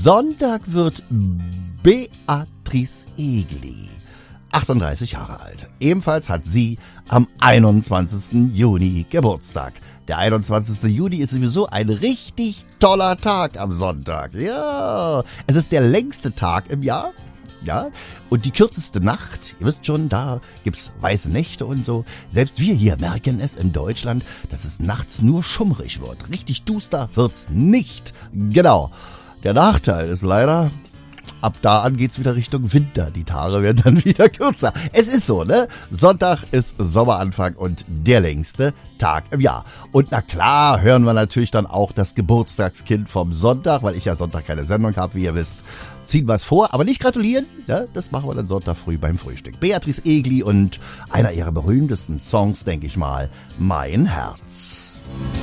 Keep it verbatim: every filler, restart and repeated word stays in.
Sonntag wird Beatrice Egli achtunddreißig Jahre alt. Ebenfalls hat sie am einundzwanzigsten Juni Geburtstag. Der einundzwanzigste Juni ist sowieso ein richtig toller Tag am Sonntag. Ja, es ist der längste Tag im Jahr. Ja, und die kürzeste Nacht, ihr wisst schon, da gibt's weiße Nächte und so. Selbst wir hier merken es in Deutschland, dass es nachts nur schummrig wird. Richtig duster wird's nicht. Genau. Der Nachteil ist leider, ab da an geht's wieder Richtung Winter. Die Tage werden dann wieder kürzer. Es ist so, ne? Sonntag ist Sommeranfang und der längste Tag im Jahr. Und na klar hören wir natürlich dann auch das Geburtstagskind vom Sonntag, weil ich ja Sonntag keine Sendung habe, wie ihr wisst. Ziehen wir es vor, aber nicht gratulieren. Ja, das machen wir dann Sonntag früh beim Frühstück. Beatrice Egli und einer ihrer berühmtesten Songs, denke ich mal, Mein Herz.